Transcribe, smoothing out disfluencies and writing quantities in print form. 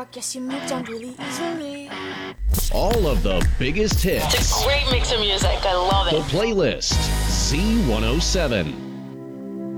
spark, guess you moved on really easily. All of the biggest hits. It's a great mix of music. I love The it. playlist Z107.